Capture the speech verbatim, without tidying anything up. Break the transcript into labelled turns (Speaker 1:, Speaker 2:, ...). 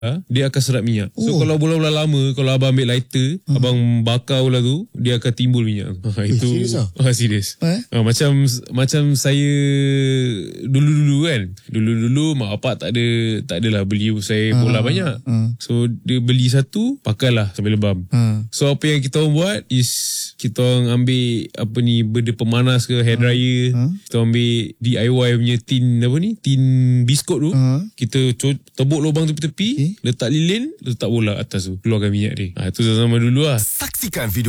Speaker 1: dia akan serap minyak. So
Speaker 2: Oh.
Speaker 1: kalau bola-bola lama, kalau abang ambil lighter, hmm. abang bakar bola tu, dia akan timbul minyak. Ha, itu
Speaker 2: serius ah?
Speaker 1: ah, serius.
Speaker 2: Eh?
Speaker 1: Ha, macam macam saya dulu-dulu kan. Dulu-dulu mak bapak tak ada tak adalah beli saya bola
Speaker 2: Ah,
Speaker 1: banyak.
Speaker 2: ah.
Speaker 1: So dia beli satu, pakailah sampai lebam.
Speaker 2: Ha.
Speaker 1: So apa yang kita orang buat is kita orang ambil apa ni benda pemanas ke hair dryer.
Speaker 2: Hmm.
Speaker 1: Kita ambil D I Y punya tin apa ni? Tin biskut tu.
Speaker 2: Hmm.
Speaker 1: Kita co- tebuk lubang tepi-tepi,
Speaker 2: Okay.
Speaker 1: letak lilin, letak bola atas tu, keluarkan minyak dia. Ha, itu zaman dulu lah.
Speaker 3: Saksikan video